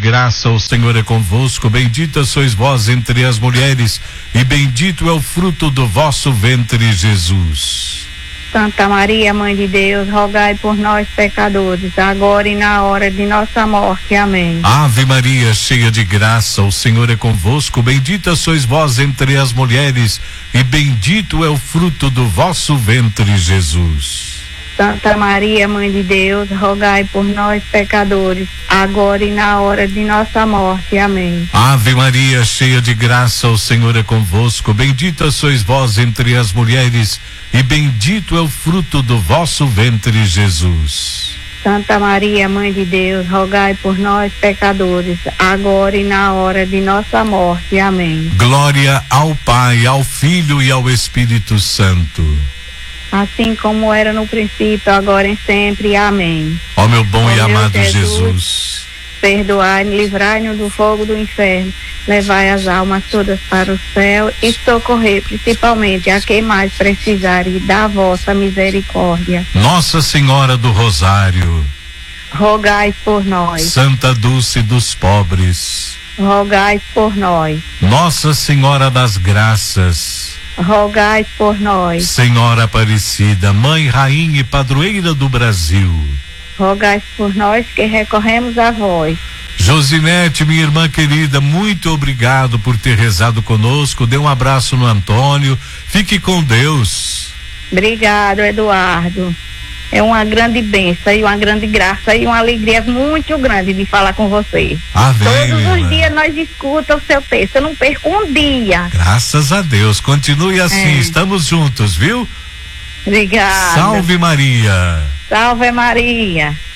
graça, o Senhor é convosco, bendita sois vós entre as mulheres, e bendito é o fruto do vosso ventre, Jesus. Santa Maria, Mãe de Deus, rogai por nós, pecadores, agora e na hora de nossa morte. Amém. Ave Maria, cheia de graça, o Senhor é convosco, bendita sois vós entre as mulheres, e bendito é o fruto do vosso ventre, Jesus. Santa Maria, Mãe de Deus, rogai por nós, pecadores, agora e na hora de nossa morte. Amém. Ave Maria, cheia de graça, o Senhor é convosco, bendita sois vós entre as mulheres, e bendito é o fruto do vosso ventre, Jesus. Santa Maria, Mãe de Deus, rogai por nós, pecadores, agora e na hora de nossa morte. Amém. Glória ao Pai, ao Filho e ao Espírito Santo. Assim como era no princípio, agora e sempre. Amém. Ó meu bom e amado Jesus, perdoai-nos, livrai-nos do fogo do inferno, levai as almas todas para o céu e socorrei principalmente a quem mais precisarem da vossa misericórdia. Nossa Senhora do Rosário, rogai por nós. Santa Dulce dos Pobres, rogai por nós. Nossa Senhora das Graças, rogai por nós. Senhora Aparecida, Mãe, Rainha e Padroeira do Brasil, rogai por nós que recorremos a vós. Josinete, minha irmã querida, muito obrigado por ter rezado conosco. Dê um abraço no Antônio. Fique com Deus. Obrigado, Eduardo. É uma grande bênção e uma grande graça e uma alegria muito grande de falar com você. Todos os dias nós escutamos o seu texto. Eu não perco um dia. Graças a Deus. Continue assim. Estamos juntos, viu? Obrigada. Salve Maria. Salve Maria.